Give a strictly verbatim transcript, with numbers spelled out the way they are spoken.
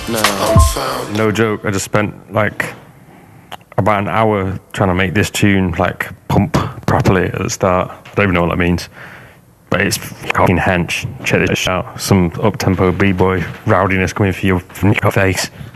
No. No joke, I just spent like about an hour trying to make this tune like pump properly at the start. I don't even know what that means. But it's fucking hench. Check this out. Some up-tempo b-boy rowdiness coming for your, from your face.